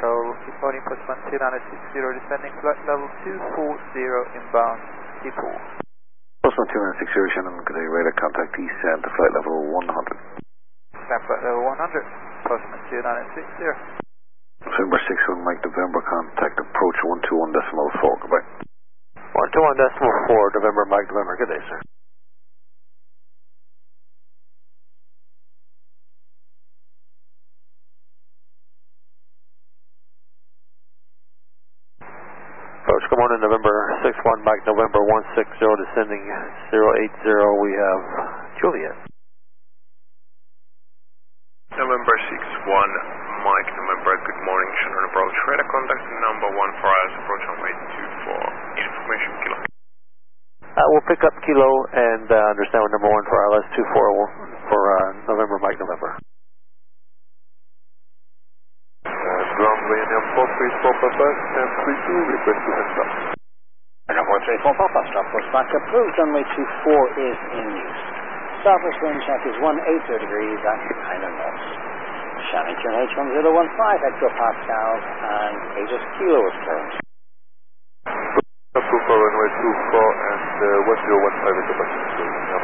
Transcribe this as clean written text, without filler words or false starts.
control, reporting Postman 2960, descending flight level 240 inbound, T4. Postman 2960, Shannon, good day, radar contact descend to flight level 100. Stand flight level 100, Postman 2960. November 61 Mike November, contact approach 121.4, goodbye. 121.4, November Mike November, good day, sir. Approach, good morning, November 61 Mike November 160, descending 080, we have Juliet. November 61 Mike November, good morning, Shannon approach, radar contact number 1 for us, approach runway 24, information kilo. We'll pick up kilo and understand what number 1 for ILS 24 for November Mike November. Runway number 434 Papa, and 32, request to heads up. Number 434 Papa, stop course back approved, runway 24 is in use. Southwest wind check is 180 degrees at 9 knots. Shannon turn H1015, hectopascal, and Aegis kilo is current. Approved for runway 24 and 1015 at the